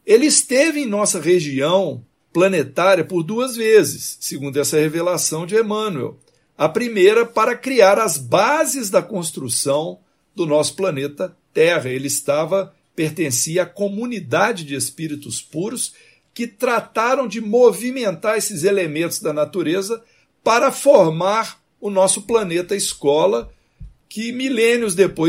Ele esteve em nossa região planetária por 2 vezes, segundo essa revelação de Emmanuel. A primeira para criar as bases da construção do nosso planeta Terra. Ele pertencia à comunidade de espíritos puros que trataram de movimentar esses elementos da natureza para formar o nosso planeta escola, que milênios depois